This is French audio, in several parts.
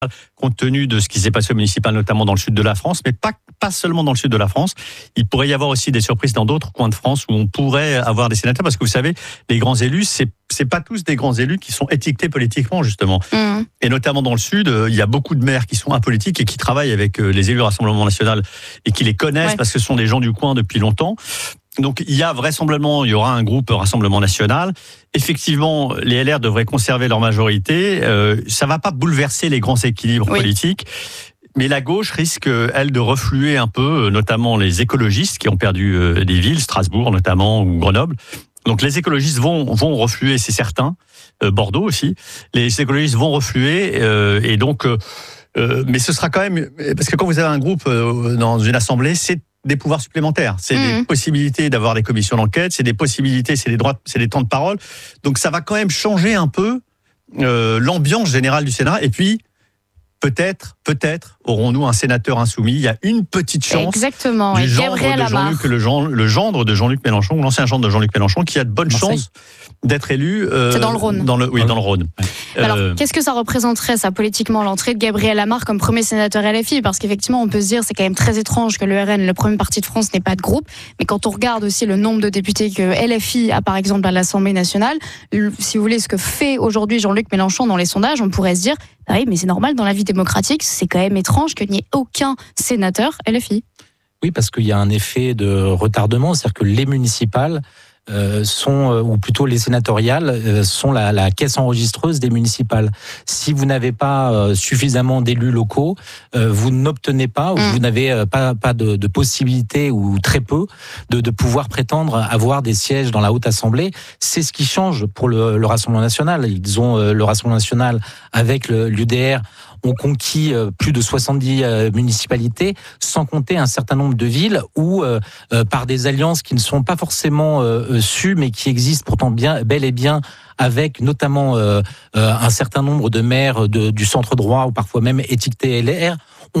compte tenu de ce qui s'est passé au municipal, notamment dans le sud de la France, mais pas seulement dans le sud de la France. Il pourrait y avoir aussi des surprises dans d'autres coins de France où on pourrait avoir des sénateurs, parce que vous savez, les grands élus, c'est pas tous des grands élus qui sont étiquetés politiquement, justement. Et notamment dans le sud, il y a beaucoup de maires qui sont apolitiques et qui travaillent avec les élus du Rassemblement national et qui les connaissent parce que ce sont des gens du coin depuis longtemps. Donc il y aura un groupe Rassemblement national. Effectivement, les LR devraient conserver leur majorité. Ça va pas bouleverser les grands équilibres politiques. Mais la gauche risque, elle, de refluer un peu, notamment les écologistes qui ont perdu des villes, Strasbourg notamment, ou Grenoble. Donc les écologistes vont refluer, c'est certain. Bordeaux aussi. Les écologistes vont refluer. Et donc, mais ce sera quand même... Parce que quand vous avez un groupe dans une assemblée, c'est des pouvoirs supplémentaires. C'est des possibilités d'avoir des commissions d'enquête, c'est des possibilités, c'est des droits, c'est des temps de parole. Donc ça va quand même changer un peu l'ambiance générale du Sénat. Et puis, peut-être aurons-nous un sénateur insoumis. Il y a une petite chance. Exactement. Du gendre le gendre de Jean-Luc Mélenchon, ou l'ancien gendre de Jean-Luc Mélenchon, qui a de bonnes chances d'être élu. C'est dans le Rhône. Dans le Rhône. Alors, qu'est-ce que ça représenterait, ça, politiquement, l'entrée de Gabriel Amar comme premier sénateur LFI? Parce qu'effectivement, on peut se dire, c'est quand même très étrange que le RN, le premier parti de France, n'ait pas de groupe. Mais quand on regarde aussi le nombre de députés que LFI a, par exemple, à l'Assemblée nationale, si vous voulez, ce que fait aujourd'hui Jean-Luc Mélenchon dans les sondages, on pourrait se dire, ah oui, mais c'est normal, dans la vie démocratique, c'est quand même étrange qu'il n'y ait aucun sénateur LFI. Oui, parce qu'il y a un effet de retardement, c'est-à-dire que les municipales ou plutôt les sénatoriales, sont la caisse enregistreuse des municipales. Si vous n'avez pas suffisamment d'élus locaux, vous n'obtenez pas, ou vous n'avez pas de possibilité, ou très peu, de pouvoir prétendre avoir des sièges dans la Haute Assemblée. C'est ce qui change pour le Rassemblement national. Ils ont le Rassemblement national avec l'UDR ont conquis plus de 70 municipalités, sans compter un certain nombre de villes où, par des alliances qui ne sont pas forcément sues, mais qui existent pourtant bel et bien, avec notamment un certain nombre de maires du centre droit, ou parfois même étiquetés LR,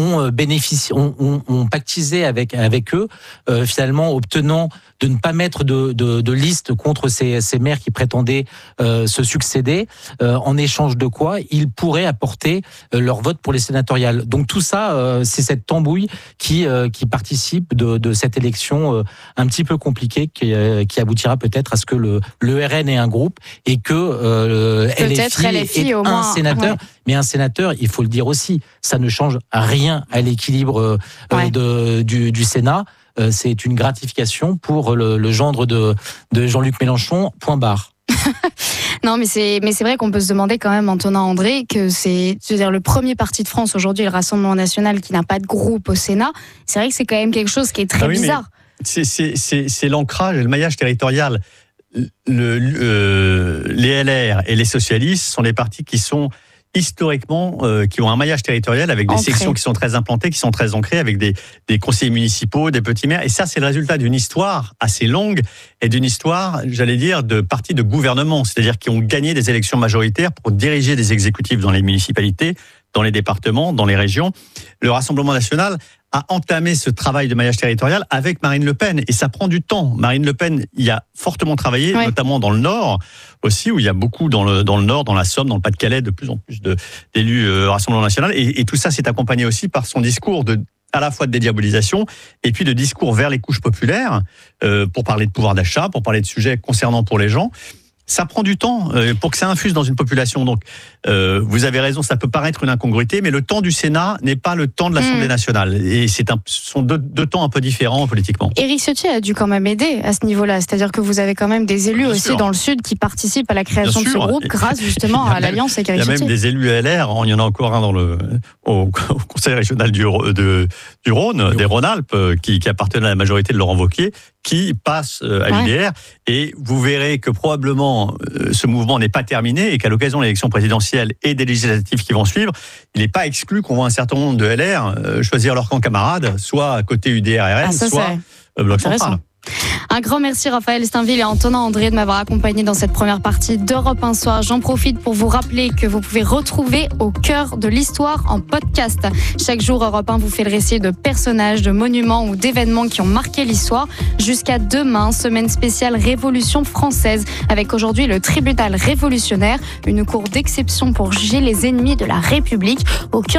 ont pactisé avec eux, finalement obtenant de ne pas mettre de liste contre ces maires qui prétendaient se succéder, en échange de quoi ils pourraient apporter leur vote pour les sénatoriales. Donc tout ça, c'est cette tambouille qui participe de cette élection un petit peu compliquée, qui aboutira peut-être à ce que le RN ait un groupe et que LFI ait un sénateur. Ouais. Mais un sénateur, il faut le dire aussi, ça ne change rien à l'équilibre du Sénat. C'est une gratification pour le gendre de Jean-Luc Mélenchon, point barre. Non, mais c'est vrai qu'on peut se demander quand même, Antonin André, que c'est-à-dire le premier parti de France aujourd'hui, le Rassemblement national, qui n'a pas de groupe au Sénat. C'est vrai que c'est quand même quelque chose qui est très bizarre. C'est l'ancrage et le maillage territorial. Les LR et les socialistes sont des partis qui sont historiquement, qui ont un maillage territorial avec des sections qui sont très implantées, qui sont très ancrées, avec des conseillers municipaux, des petits maires. Et ça, c'est le résultat d'une histoire assez longue et d'une histoire, j'allais dire, de partis de gouvernement, c'est-à-dire qui ont gagné des élections majoritaires pour diriger des exécutifs dans les municipalités, dans les départements, dans les régions. Le Rassemblement national a entamé ce travail de maillage territorial avec Marine Le Pen. Et ça prend du temps. Marine Le Pen y a fortement travaillé, notamment dans le Nord aussi, où il y a beaucoup dans le Nord, dans la Somme, dans le Pas-de-Calais, de plus en plus d'élus Rassemblement national. Et tout ça s'est accompagné aussi par son discours à la fois de dédiabolisation et puis de discours vers les couches populaires, pour parler de pouvoir d'achat, pour parler de sujets concernant pour les gens. Ça prend du temps pour que ça infuse dans une population. Donc, vous avez raison, ça peut paraître une incongruité, mais le temps du Sénat n'est pas le temps de l'Assemblée nationale. Et ce sont deux temps un peu différents politiquement. Éric Ciotti a dû quand même aider à ce niveau-là. C'est-à-dire que vous avez quand même des élus aussi dans le Sud qui participent à la création de ce groupe grâce justement à l'alliance avec Éric Ciotti. Il y a même des élus LR, il y en a encore un au Conseil régional du Rhône, des Rhône-Alpes, qui appartiennent à la majorité de Laurent Wauquiez, qui passe à l'UDR. Et vous verrez que probablement ce mouvement n'est pas terminé et qu'à l'occasion de l'élection présidentielle et des législatives qui vont suivre, il n'est pas exclu qu'on voit un certain nombre de LR choisir leur camp camarade, soit côté UDR-RN, soit Bloc Central. Un grand merci Raphaël Steinville et Antonin André de m'avoir accompagné dans cette première partie d'Europe 1 Soir. J'en profite pour vous rappeler que vous pouvez retrouver Au cœur de l'histoire en podcast. Chaque jour, Europe 1 vous fait le récit de personnages, de monuments ou d'événements qui ont marqué l'histoire. Jusqu'à demain, semaine spéciale Révolution française, avec aujourd'hui le tribunal révolutionnaire, une cour d'exception pour juger les ennemis de la République. Au cœur